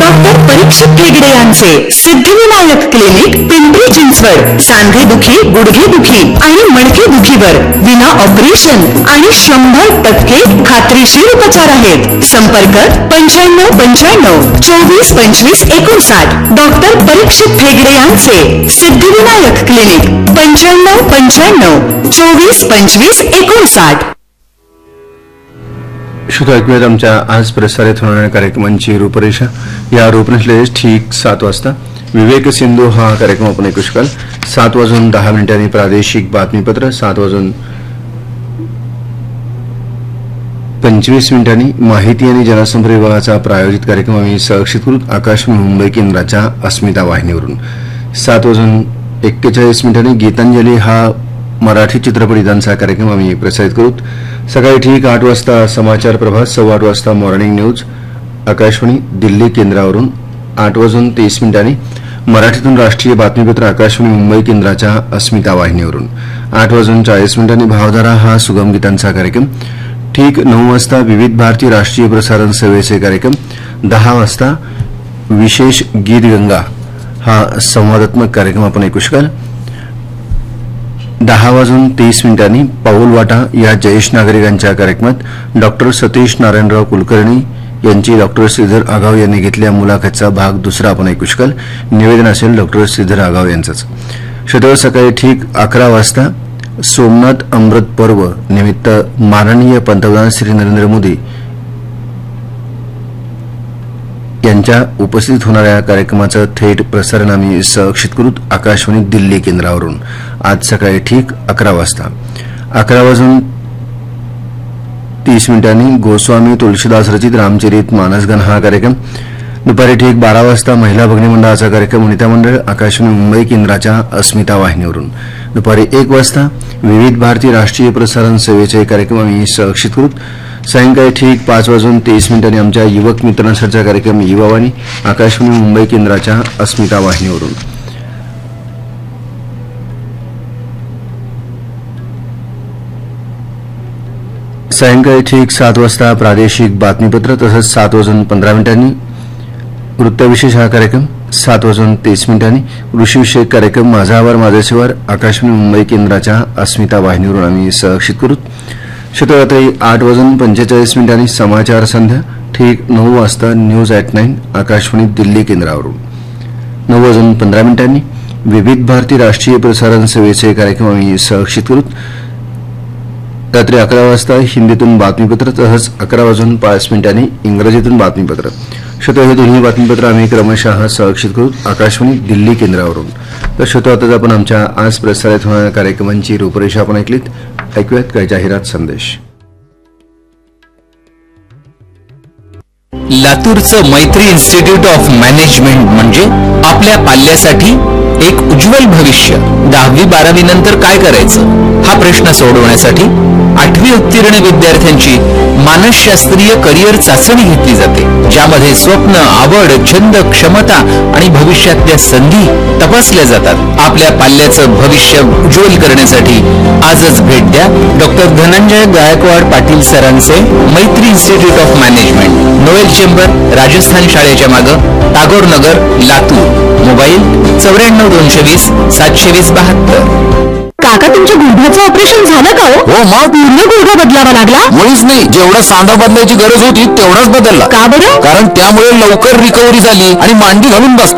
Doctor परीक्षित हेगडे यांचे Siddhivinayak clinic Pimpri Chinchwad सांधेदुखी गुडघेदुखी आणि मणकेदुखीवर विना ऑपरेशन आणि 100% खात्रीशीर उपचार आहेत. संपर्क 9595242559. डॉक्टर परीक्षित हेगडे यांचे सिद्धिविनायक क्लिनिक 9595242559. श्रोता ऐकूयात आमच्या आज प्रसारित होणाऱ्या कार्यक्रमांची रूपरेषा. या रूपरेषेत ठीक 7 वाजता विवेक सिंधू हा कार्यक्रम आपण ऐकू शकाल. 7:10 प्रादेशिक बातमीपत्र, 7:25 माहिती आणि जनसंपर्क विभागाचा प्रायोजित कार्यक्रम आम्ही सहक्षितकृत आकाशवाणी मुंबई केंद्राच्या अस्मिता वाहिनीवरून. 7:41 गीतांजली हा मराठी चित्रपटांचा कार्यक्रम आम्ही प्रसारित करू. सकाळी ठीक 8 वाजता समाचार प्रभात, 8:15 वाजता मॉर्निंग न्यूज आकाशवाणी दिल्ली केंद्रावरून. 8:23 मराठीतून राष्ट्रीय बातमीपत्र आकाशवाणी मुंबई केंद्राच्या अस्मिता वाहिनीवरून. 8:40 भावधारा हा सुगम गीतांचा कार्यक्रम. ठीक 9 वाजता विविध भारती राष्ट्रीय प्रसारण सेवेचे कार्यक्रम. 10 वाजता विशेष गीत गंगा हा संवादात्मक कार्यक्रम आपण ऐकू शकाल. 10:30 पाऊल वाटा या ज्येष्ठ नागरिकांच्या कार्यक्रमात डॉक्टर सतीश नारायणराव कुलकर्णी यांची डॉक्टर श्रीधर आगाव यांनी घेतलेल्या मुलाखतीचा भाग 2 आपण ऐकू शकाल. निवेदन असेल डॉक्टर श्रीधर आगाव यांचंच. शुक्रवार सकाळी ठीक 11 वाजता सोमनाथ अमृत पर्व निमित्त माननीय पंतप्रधान श्री नरेंद्र मोदी यांच्या उपस्थित होणाऱ्या कार्यक्रमाचं थेट प्रसारण आम्ही सहक्षितकृत आकाशवाणी दिल्ली केंद्रावरून. आज सकाळी ठीक 11 वाजता. 11:30 गोस्वामी तुलसीदास रचित रामचरित मानसगण हा कार्यक्रम. दुपारी ठीक 12 वाजता महिला भगिनी मंडळाचा कार्यक्रम वनिता मंडळ आकाशवाणी मुंबई केंद्राच्या अस्मिता वाहिनीवरून. दुपारी 1 वाजता विविध भारती राष्ट्रीय प्रसारण सेवेचे कार्यक्रम आम्ही सहक्षितकृत. सायंकाळी ठीक 5:23 आमच्या युवक मित्रांसाठीचा कार्यक्रम युवावाणी आकाशवाणी मुंबई केंद्राच्या अस्मिता वाहिनीवरून. सायंकाळी ठीक 7 वाजता प्रादेशिक बातमीपत्र, तसंच 7:15 वृत्तविशेष हा कार्यक्रम. 7:30 कृषीविषयक कार्यक्रम माझा आवार माझे शिवार आकाशवाणी मुंबई केंद्राच्या अस्मिता वाहिनीवरून आम्ही सहक्षितकृत. रात्री 8:45 समाचार संध्या. ठीक 9 वाजता न्यूज ॲट 9 आकाशवाणी दिल्ली केंद्रावरून. 9:15 विविध भारती राष्ट्रीय प्रसारण सेवेचे कार्यक्रम आम्ही सहक्षितकृत. रात्री 11 वाजता हिंदीतून बातमीपत्र, तसंच 11:05 इंग्रजीतून बातमीपत्र. हे दोन्ही बातमीपत्र आम्ही क्रमशः सहक्षितकृत आकाशवाणी दिल्ली केंद्रावरून. तर आता आपण आमच्या आज प्रसारित होणाऱ्या कार्यक्रमांची रूपरेषा आपण ऐकलीत. ऐकूयात काही जाहिरात संदेश. लातूरचं मैत्री इन्स्टिट्यूट ऑफ मॅनेजमेंट म्हणजे आपल्या पाल्यासाठी एक उज्ज्वल भविष्य. 10वी-12वी नंतर काय करायचं हा प्रश्न सोडवण्यासाठी 8वी उत्तीर्ण विद्यार्थ्यांची मानसशास्त्रीय करिअर चाचणी घेतली जाते, ज्यामध्ये स्वप्न, आवड, छंद, क्षमता आणि भविष्यातल्या संधी तपासल्या जातात. आपल्या पाल्याचं भविष्य उज्ज्वल करण्यासाठी आजच भेट द्या डॉक्टर धनंजय गायकवाड पाटील सरांचे मैत्री institute of management, Noel chamber, Rajasthan शाळेच्या मागं, टागोर नगर, लातूर. मोबाईल 94-220-720-72. काका, तुमच्या गुडघ्याचं ऑपरेशन झालं का हो? मग पूर्ण गुडघा बदलावा लागला? मुळीच नाही, जेवढा सांधा बदलायची गरज होती तेवढाच बदलला. का बरं? कारण त्यामुळे लवकर रिकव्हरी झाली आणि मांडी घालून बसता